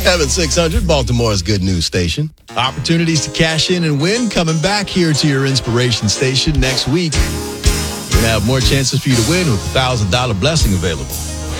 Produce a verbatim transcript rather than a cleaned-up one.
F M six hundred, Baltimore's good news station. Opportunities to cash in and win coming back here to your inspiration station next week. We're going to have more chances for you to win with a one thousand dollars blessing available.